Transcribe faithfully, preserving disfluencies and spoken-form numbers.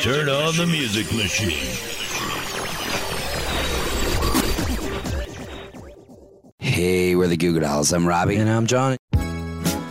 Turn on the music machine. Hey, we're the Goo Goo Dolls. I'm Robbie. And I'm John.